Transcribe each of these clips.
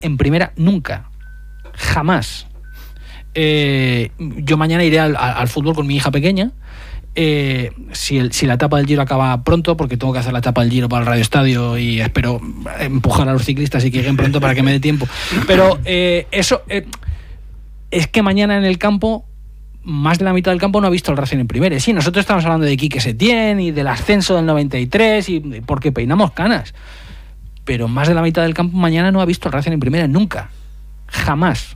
en primera nunca. Jamás. Yo mañana iré al fútbol con mi hija pequeña. Si la etapa del Giro acaba pronto, porque tengo que hacer la etapa del Giro para el Radio Estadio y espero empujar a los ciclistas y que lleguen pronto para que me dé tiempo. Pero eso es que mañana en el campo, más de la mitad del campo no ha visto el Racing en primera. Sí, nosotros estamos hablando de Quique Setién y del ascenso del 93 y porque peinamos canas, pero más de la mitad del campo mañana no ha visto el Racing en primera nunca, jamás.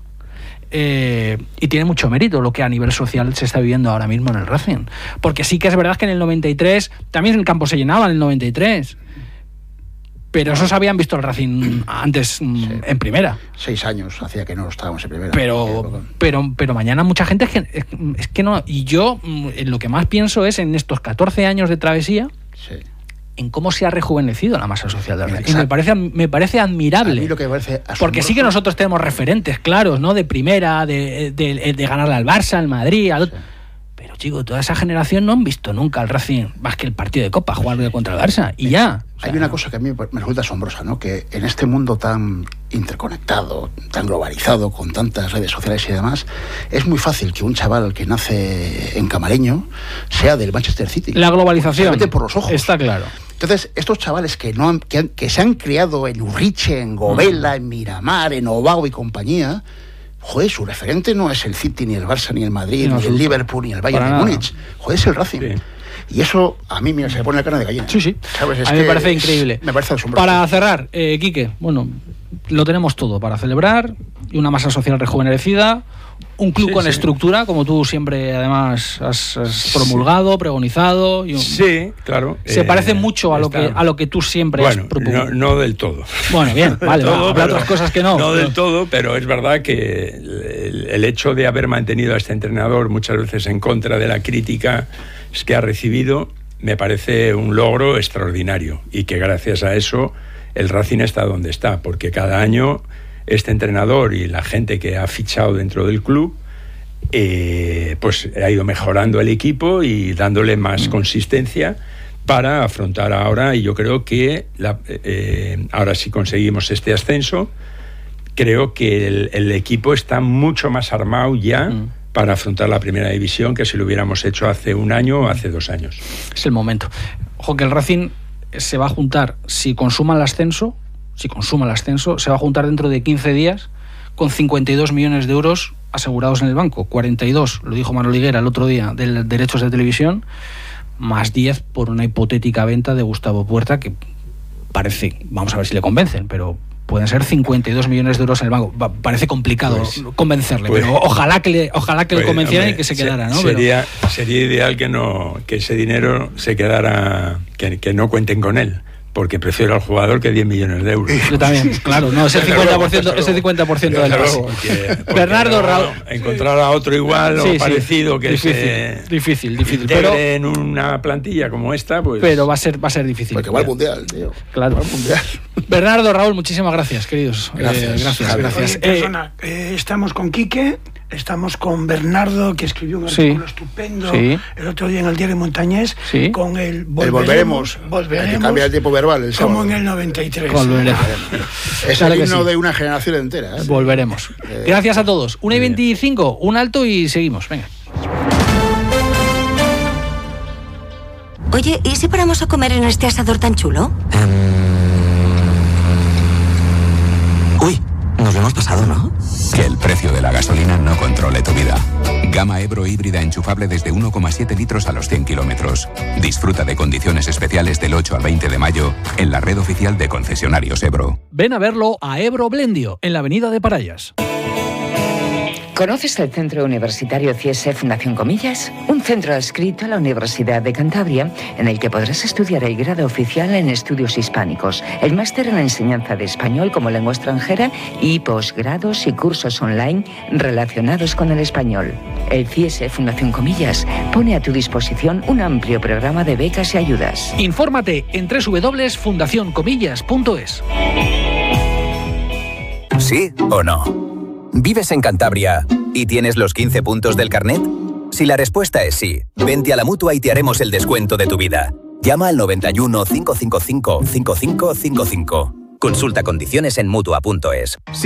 Y tiene mucho mérito lo que a nivel social se está viviendo ahora mismo en el Racing, porque sí que es verdad que en el 93 también el campo se llenaba en el 93, pero esos habían visto el Racing antes en primera. 6 años hacía que no estábamos en primera. Pero mañana mucha gente es que no. Y yo lo que más pienso es en estos 14 años de travesía, en cómo se ha rejuvenecido la masa social del Racing. Y me parece admirable. A mí lo que me parece asombroso, porque sí que nosotros tenemos referentes claros, ¿no? De primera, de ganarle al Barça, al Madrid, pero chico, toda esa generación no han visto nunca al Racing más que el partido de Copa, jugar contra el Barça y ya. Hay una cosa que a mí me resulta asombrosa, ¿no? Que en este mundo tan interconectado, tan globalizado, con tantas redes sociales y demás, es muy fácil que un chaval que nace en Camareño sea del Manchester City. La globalización. Se mete por los ojos. Está claro. Entonces, estos chavales que se han criado en Urriche, en Govela, en Miramar, en Obago y compañía, joder, su referente no es el City, ni el Barça, ni el Madrid, ni el Liverpool, ni el Bayern de Múnich. Joder, es el Racing. Sí. Y eso a mí se me pone la carne de gallina. Sí. ¿Sabes? A mí me parece increíble. Me parece asombroso. Para cerrar, Quique, bueno, lo tenemos todo para celebrar, una masa social rejuvenecida, un club con estructura, como tú siempre además has promulgado, pregonizado. Sí, claro. Se parece mucho a lo que tú siempre has propuesto. No del todo. Bueno, bien, vale, habrá otras cosas que no. No del todo, pero es verdad que el hecho de haber mantenido a este entrenador muchas veces en contra de la crítica que ha recibido, me parece un logro extraordinario, y que gracias a eso el Racing está donde está, porque cada año este entrenador y la gente que ha fichado dentro del club pues ha ido mejorando el equipo y dándole más consistencia para afrontar ahora, y yo creo que ahora si conseguimos este ascenso, creo que el equipo está mucho más armado ya para afrontar la primera división que si lo hubiéramos hecho hace un año o hace 2 años. Es el momento. Ojo, que el Racing se va a juntar, si consuma el ascenso, se va a juntar dentro de 15 días con 52 millones de euros asegurados en el banco. 42, lo dijo Manolo Higuera el otro día, de derechos de televisión, más 10 por una hipotética venta de Gustavo Puerta, que parece, vamos a ver si le convencen, pero pueden ser 52 millones de euros en el banco. Parece complicado convencerle, pero ojalá que le convencieran y que se quedara, ¿no? Sería ideal que ese dinero se quedara, que no cuenten con él, porque prefiero al jugador que 10 millones de euros. Yo también, claro, no, ese 50% del pago. Bernardo Raúl. Encontrar a otro igual o parecido que difícil, pero en una plantilla como esta, pues. Pero va a ser difícil. Porque va al mundial, tío. Claro. Bernardo, Raúl, muchísimas gracias, queridos. Gracias. Estamos con Quique. Estamos con Bernardo, que escribió un artículo estupendo el otro día en el Diario Montañés, con el Volveremos. Que cambia el tiempo verbal. Como en el 93. Es el himno de una generación entera. Volveremos. Gracias a todos. 1:25, un alto y seguimos. Venga. Oye, ¿y si paramos a comer en este asador tan chulo? Uy, nos lo hemos pasado, ¿no? Que el precio de la gasolina no controle tu vida. Gama Ebro híbrida enchufable desde 1,7 litros a los 100 kilómetros. Disfruta de condiciones especiales del 8 al 20 de mayo en la red oficial de concesionarios Ebro. Ven a verlo a Ebro Blendio, en la avenida de Parayas. ¿Conoces el Centro Universitario CIESE Fundación Comillas? Un centro adscrito a la Universidad de Cantabria, en el que podrás estudiar el grado oficial en estudios hispánicos, el máster en la enseñanza de español como lengua extranjera y posgrados y cursos online relacionados con el español. El CIESE Fundación Comillas pone a tu disposición un amplio programa de becas y ayudas. Infórmate en www.fundacioncomillas.es. ¿Sí o no? ¿Vives en Cantabria y tienes los 15 puntos del carnet? Si la respuesta es sí, vente a la Mutua y te haremos el descuento de tu vida. Llama al 91 555 5555. Consulta condiciones en Mutua.es.